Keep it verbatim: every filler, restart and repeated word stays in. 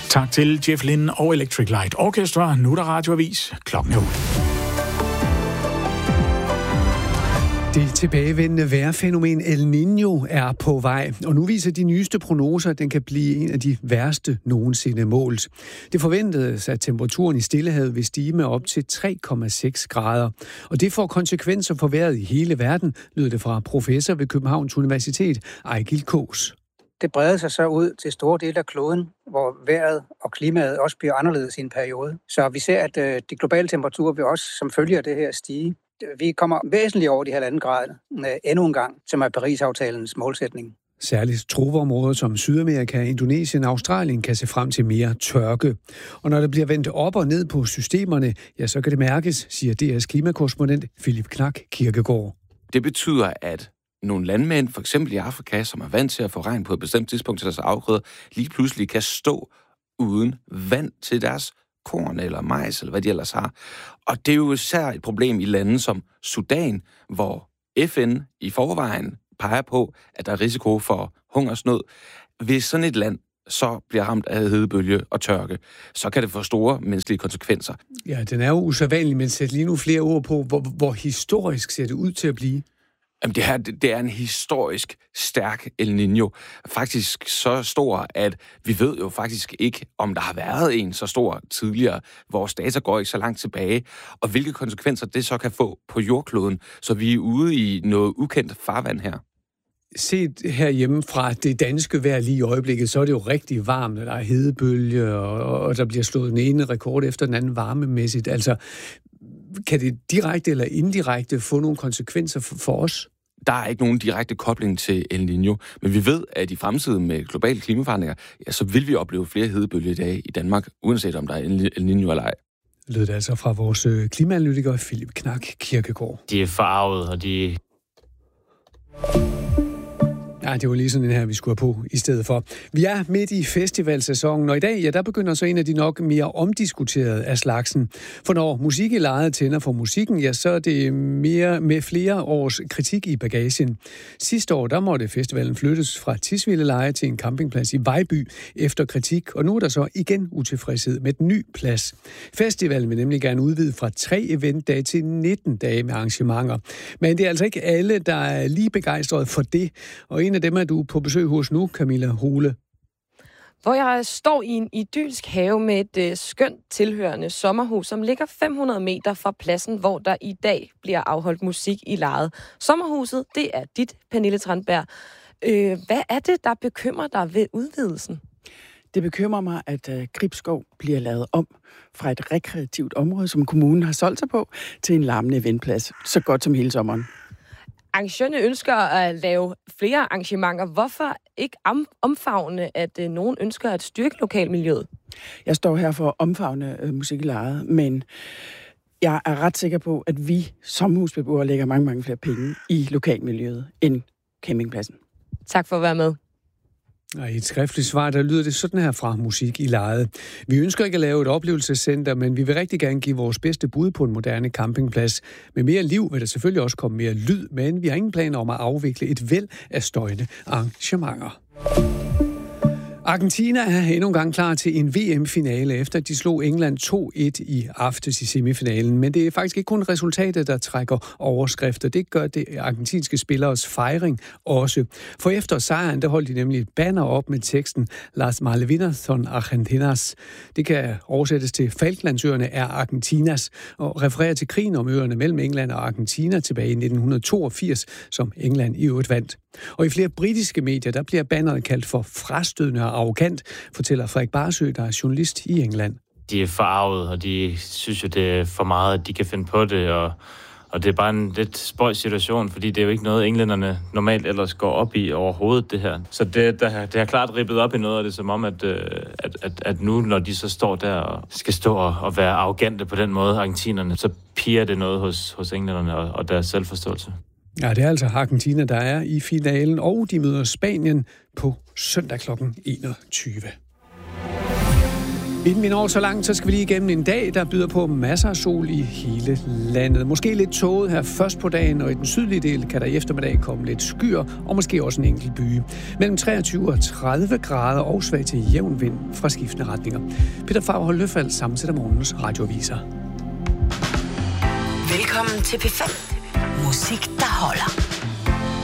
Tak til Jeff Lynne og Electric Light Orchestra. Nu er der radioavis. Klokken er otte. Det tilbagevendende vejrfænomen El Niño er på vej, og nu viser de nyeste prognoser, at den kan blive en af de værste nogensinde målt. Det forventedes, at temperaturen i Stillehavet vil stige med op til tre komma seks grader, og det får konsekvenser for vejret i hele verden, lyder det fra professor ved Københavns Universitet, Ejgil Kaas. Det breder sig så ud til store dele af kloden, hvor vejret og klimaet også bliver anderledes i en periode. Så vi ser, at øh, de globale temperaturer vil også som følge af det her stige. Vi kommer væsentligt over de halvanden grad øh, endnu en gang, som er Paris-aftalens målsætning. Særligt tropeområder som Sydamerika, Indonesien og Australien kan se frem til mere tørke. Og når der bliver vendt op og ned på systemerne, ja, så kan det mærkes, siger D R's klimakorrespondent Philip Knak Kirkegaard. Det betyder, at nogle landmænd, for eksempel i Afrika, som er vant til at få regn på et bestemt tidspunkt til deres afgrøder, lige pludselig kan stå uden vand til deres korn eller majs, eller hvad de ellers har. Og det er jo især et problem i lande som Sudan, hvor F N i forvejen peger på, at der er risiko for hungersnød. Hvis sådan et land så bliver ramt af hedebølge og tørke, så kan det få store menneskelige konsekvenser. Ja, den er jo usædvanlig, men sæt lige nu flere ord på, hvor, hvor historisk ser det ud til at blive. Jamen, det her, det er en historisk stærk El Niño. Faktisk så stor, at vi ved jo faktisk ikke, om der har været en så stor tidligere. Vores data går ikke så langt tilbage, og hvilke konsekvenser det så kan få på jordkloden, så vi er ude i noget ukendt farvand her. Set herhjemme fra det danske vejr lige i øjeblikket, så er det jo rigtig varmt, der er hedebølge, og, og der bliver slået den ene rekord efter den anden varmemæssigt. Altså, kan det direkte eller indirekte få nogle konsekvenser for, for os? Der er ikke nogen direkte kobling til El Niño, men vi ved, at i fremtiden med globale klimaforandringer, ja, så vil vi opleve flere hedebølger i dag i Danmark, uanset om der er El Niño eller ej. Lød det altså fra vores klimaanalytiker Philip Knak Kirkegaard. De er farvet, og de... Ja, det var lige sådan en her, vi skulle have på i stedet for. Vi er midt i festivalsæsonen, og i dag, ja, der begynder så en af de nok mere omdiskuterede af slagsen. For når musik i lejet tænder for musikken, ja, så er det mere med flere års kritik i bagagen. Sidste år, der måtte festivalen flyttes fra Tisvildeleje til en campingplads i Vejby efter kritik, og nu er der så igen utilfredshed med den nye plads. Festivalen vil nemlig gerne udvide fra tre eventdage til nitten dage med arrangementer. Men det er altså ikke alle, der er lige begejstrede for det, og en af dem er du på besøg hos nu, Camilla Hole. Hvor jeg står i en idylsk have med et øh, skønt tilhørende sommerhus, som ligger fem hundrede meter fra pladsen, hvor der i dag bliver afholdt musik i lejet. Sommerhuset, det er dit, Pernille Tranberg. Øh, hvad er det, der bekymrer dig ved udvidelsen? Det bekymrer mig, at uh, Gribskov bliver lavet om fra et rekreativt område, som kommunen har solgt sig på, til en larmende eventplads, så godt som hele sommeren. Arrangørerne ønsker at lave flere arrangementer. Hvorfor ikke omfavne, at øh, nogen ønsker at styrke lokalmiljøet? Jeg står her for at omfavne øh, musik i lejet, men jeg er ret sikker på, at vi som husbeboere lægger mange, mange flere penge i lokalmiljøet end campingpladsen. Tak for at være med. Og i et skriftligt svar, der lyder det sådan her fra Musik i lejet. Vi ønsker ikke at lave et oplevelsescenter, men vi vil rigtig gerne give vores bedste bud på en moderne campingplads. Med mere liv vil der selvfølgelig også komme mere lyd, men vi har ingen planer om at afvikle et væld af støjende arrangementer. Argentina er endnu en gang klar til en V M-finale, efter de slog England to et i aftes i semifinalen. Men det er faktisk ikke kun resultatet, der trækker overskrifter. Det gør det argentinske spilleres fejring også. For efter sejren, der holdt de nemlig et banner op med teksten Las Malvinas son Argentinas. Det kan oversættes til Falklandsøerne er Argentinas og refererer til krigen om øerne mellem England og Argentina tilbage i nitten toogfirs, som England i øvrigt vandt. Og i flere britiske medier, der bliver banneret kaldt for frastødende og arrogant, fortæller Frederik Barsø, der er journalist i England. De er forarvet, og de synes jo, det er for meget, at de kan finde på det, og, og det er bare en lidt spøjs situation, fordi det er jo ikke noget, englænderne normalt ellers går op i overhovedet, det her. Så det, der, det har klart rippet op i noget af det, som om, at, at, at, at nu, når de så står der og skal stå og være arrogante på den måde, argentinerne, så piger det noget hos, hos englænderne og, og deres selvforståelse. Ja, det er altså Argentina, der er i finalen, og de møder Spanien på søndag klokken enogtyve. Inden vi når så langt, så skal vi lige igennem en dag, der byder på masser af sol i hele landet. Måske lidt tåget her først på dagen, og i den sydlige del kan der i eftermiddag komme lidt skyer, og måske også en enkelt byge. Mellem treogtyve og tredive grader og svag til jævn vind fra skiftende retninger. Peter Favre Løfald sammensætter morgens radioaviser. Velkommen til P fem. Musik, der holder.